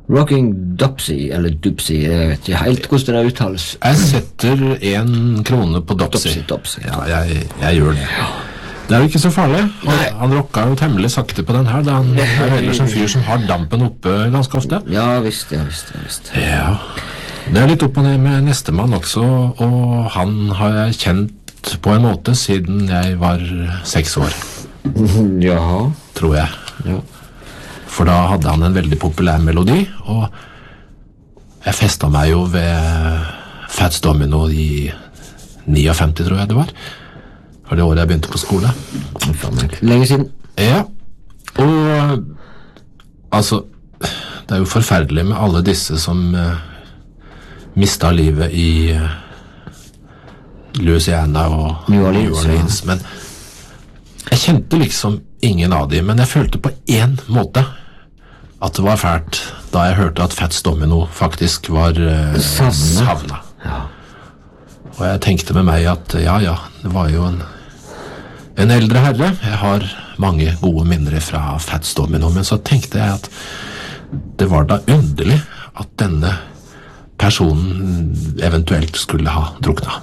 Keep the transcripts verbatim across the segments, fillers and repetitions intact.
Rocking Dopsy, eller Dupsy, jeg vet ikke helt hvordan det uttales. Jeg setter en krone på Dopsy. Dopsy, Dopsy. Ja, jeg, jeg gjør det. Det er jo ikke så farlig. Han, han rocker jo temmelig sakte på den her, da han er ellers en fyr som har dampen oppe ganske ofte. Ja, visst, ja, visst, ja, visst. Ja, det er litt opp og ned med nestemann også, og han har jeg kjent på en måte siden jeg var seks år. Jaha. Tror jeg. Ja. For da hadde han en veldig populær melodi, og jeg festet meg jo ved Fats Domino i femtini, tror jeg det var. For det året jeg begynte på skole. Lenge siden. Ja, og altså, det er jo forferdelig med alle disse som uh, mistet livet i uh, Louisiana og New Orleans, New Orleans, men jeg kjente liksom ingen av dem, men jeg følte på en måte at det var fælt da jeg hørte at Fats Domino faktisk var uh, savnet. Ja. Og jeg tenkte med meg at ja, ja, det var jo en, en eldre herre. Jeg har mange gode minner fra Fats Domino, men så tenkte jeg at det var da underlig at denne personen eventuelt skulle ha druknet.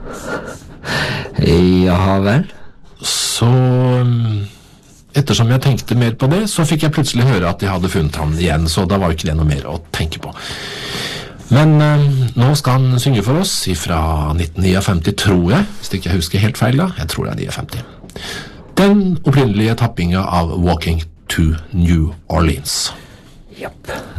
Ja vel. Så ettersom jeg tenkte mer på det, så fikk jeg plutselig høre at de hadde funnet han igjen, så da var jo ikke det noe mer å tenke på. Men øh, nå skal han synge for oss fra nitten femtini, tror jeg, hvis ikke jeg husker helt feil da. Jeg tror det er femtini. Den opprinnelige tappingen av Walking to New Orleans. Japp.